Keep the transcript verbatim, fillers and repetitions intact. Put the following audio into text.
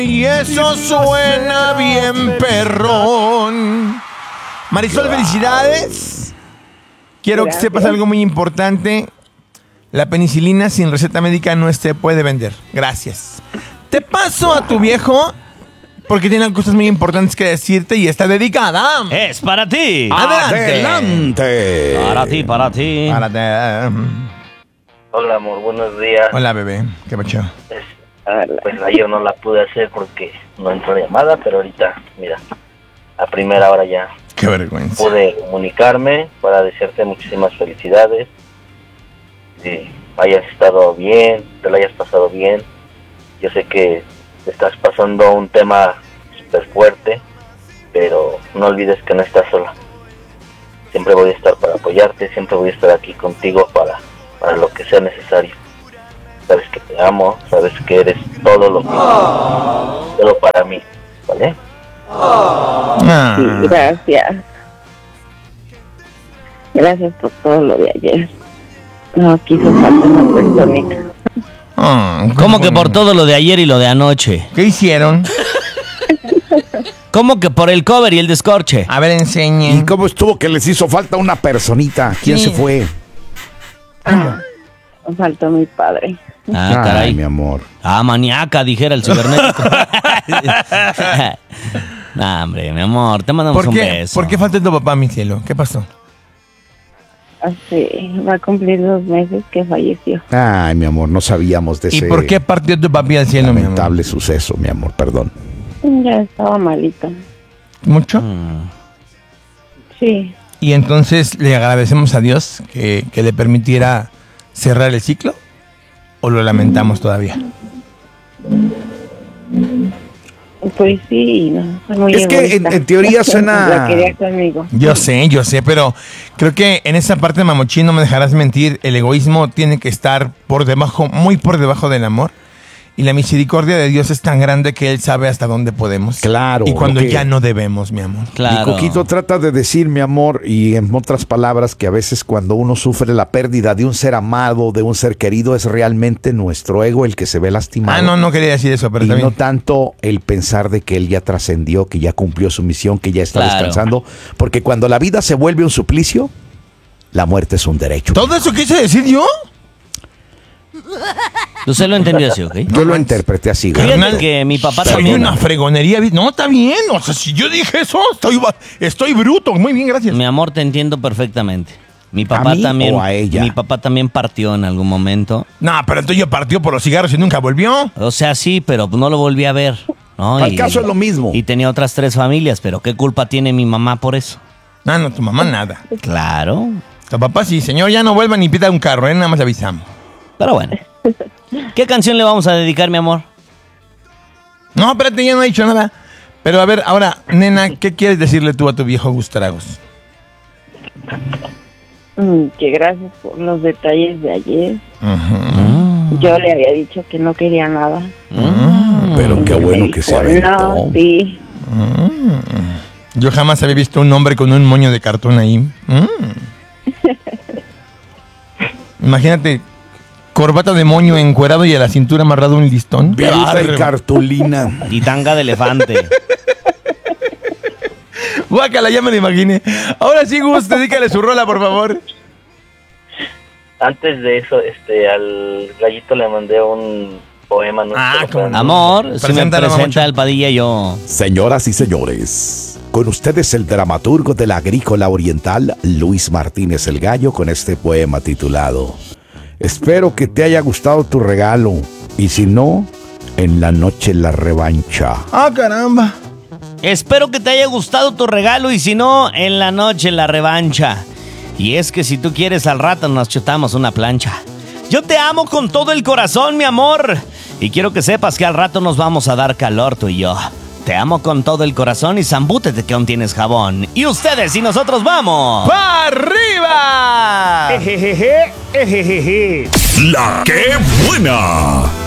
Y eso suena bien perrón. Marisol, felicidades. Quiero que sepas algo muy importante. La penicilina sin receta médica no se puede vender. Gracias. Te paso a tu viejo porque tiene cosas muy importantes que decirte y está dedicada. Es para ti. Adelante. Adelante. Para ti, para ti. Párate. Hola, amor, buenos días. Hola, bebé. ¿Qué pacho? Pues, pues ayer no la pude hacer porque no entró llamada, pero ahorita, mira, a primera hora ya Qué vergüenza. pude comunicarme para desearte muchísimas felicidades. Que hayas estado bien, te la hayas pasado bien. Yo sé que estás pasando un tema súper fuerte, pero no olvides que no estás sola. Siempre voy a estar para apoyarte, siempre voy a estar aquí contigo para, para lo que sea necesario. Sabes que te amo, sabes que eres todo lo que todo para mí, ¿vale? Ah. Sí, gracias. Gracias por todo lo de ayer. No quiso falta una personita. Ah, ¿Cómo que por todo lo de ayer y lo de anoche? ¿Qué hicieron? ¿Cómo que por el cover y el descorche? A ver, enseñen. ¿Y cómo estuvo que les hizo falta una personita? ¿Quién Sí. se fue? Faltó mi padre. Ah, Ay, caray. mi amor. Ah, maníaca, dijera el cibernético. Nah, hombre, mi amor, te mandamos ¿Por un qué? beso. ¿Por qué falta tu papá, mi cielo? ¿Qué pasó? Hace, va a cumplir dos meses que falleció. Ay, mi amor, no sabíamos de ¿Y ese por qué partió tu papi al cielo, mi amor? lamentable suceso, mi amor, perdón. Ya estaba malita. ¿Mucho? Mm. Sí, Y entonces le agradecemos a Dios que, que le permitiera cerrar el ciclo. ¿O lo lamentamos todavía? pues sí, no, soy muy Es que en- egoísta. en teoría suena- La quería conmigo. Yo sé, yo sé, pero creo que en esa parte, mamochín, no me dejarás mentir, el egoísmo tiene que estar por debajo, muy por debajo del amor. Y la misericordia de Dios es tan grande que Él sabe hasta dónde podemos. Claro, Y cuando lo que- ya no debemos, mi amor. Claro. Y Coquito trata de decir, mi amor, y en otras palabras, que a veces cuando uno sufre la pérdida de un ser amado, de un ser querido, es realmente nuestro ego el que se ve lastimado. Ah, no, no quería decir eso, pero y también. no tanto el pensar de que él ya trascendió, que ya cumplió su misión, que ya está Claro. descansando. Porque cuando la vida se vuelve un suplicio, la muerte es un derecho. ¿Todo eso quise decir yo? Usted lo entendió así, ¿ok? Yo lo interpreté así. güey. Fíjate Carnal, que mi papá Soy también. una fregonería. vi- No, está bien. O sea, si yo dije eso, estoy, va- estoy bruto. Muy bien, gracias. Mi amor, te entiendo perfectamente. Mi papá ¿A mí también. o a ella? Mi papá también partió en algún momento. No, pero entonces yo partió por los cigarros y nunca volvió. O sea, sí, pero no lo volví a ver. ¿no? Al Y- caso es lo mismo. Y tenía otras tres familias, pero ¿qué culpa tiene mi mamá por eso? No, no, tu mamá nada. Claro. Tu papá sí, señor, ya no vuelva ni pida un carro, ¿eh? Nada más le avisamos. Pero bueno. ¿Qué canción le vamos a dedicar, mi amor? No, espérate, ya no he dicho nada. Pero a ver, ahora, nena, ¿qué quieres decirle tú a tu viejo Gustragos? Mm, que gracias por los detalles de ayer. Ujú. Yo le había dicho que no quería nada. Mm. Pero qué bueno Me que se dijo, aventó. No, sí. Yo jamás había visto un hombre con un moño de cartón ahí. Mm. Imagínate, corbata de moño encuerado y a la cintura amarrado un listón. Viruta y cartulina. Y tanga de elefante. Guácala, ya me lo imaginé. Ahora sí, Gus, dedícale su rola, por favor. Antes de eso, este, al gallito le mandé un poema. No Ah, sé si lo cómo pueden- Amor, si me Preséntala, presenta Mamucho. el Padilla, yo. Señoras y señores, con ustedes el dramaturgo de la Agrícola Oriental, Luis Martínez el Gallo, con este poema titulado Espero que te haya gustado tu regalo, y si no, en la noche la revancha. Ah, caramba. Espero que te haya gustado tu regalo y si no, en la noche la revancha. Y es que si tú quieres al rato nos chutamos una plancha. Yo te amo con todo el corazón, mi amor. Y quiero que sepas que al rato nos vamos a dar calor tú y yo. Te amo con todo el corazón y zambútete que aún tienes jabón. Y ustedes y nosotros vamos. ¡Pa' arriba! La que buena.